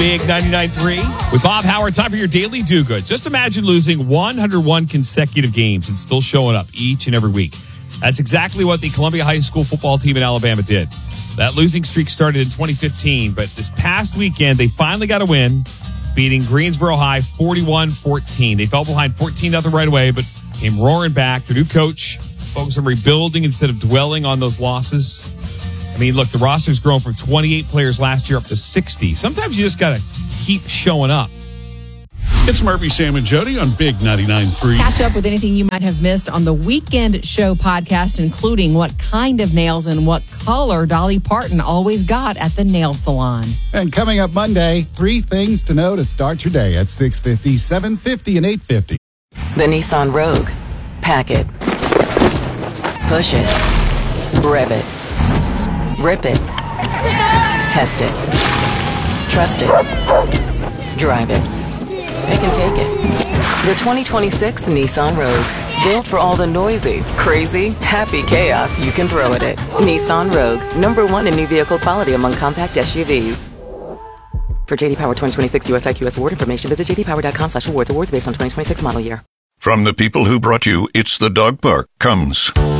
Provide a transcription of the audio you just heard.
Big 99.3 with Bob Howard. Time for your daily do-goods. Just imagine losing 101 consecutive games and still showing up each and every week. That's exactly what the Columbia High School football team in Alabama did. That losing streak started in 2015, but this past weekend, they finally got a win, beating Greensboro High 41-14. They fell behind 14-0 right away, but came roaring back. Their new coach focused on rebuilding instead of dwelling on those losses. I mean, look, the roster's grown from 28 players last year up to 60. Sometimes you just got to keep showing up. It's Murphy, Sam, and Jody on Big 99.3. Catch up with anything you might have missed on the Weekend Show podcast, including what kind of nails and what color Dolly Parton always got at the nail salon. And coming up Monday, 3 things to know to start your day at 6:50, 7:50, and 8:50. The Nissan Rogue. Pack it. Push it. Rev it. Rip it. Test it. Trust it. Drive it. Pick and take it. The 2026 Nissan Rogue. Built for all the noisy, crazy, happy chaos you can throw at it. Nissan Rogue. #1 in new vehicle quality among compact SUVs. For JD Power 2026 US IQS award information, visit jdpower.com/awards. Awards based on 2026 model year. From the people who brought you It's the Dog Park comes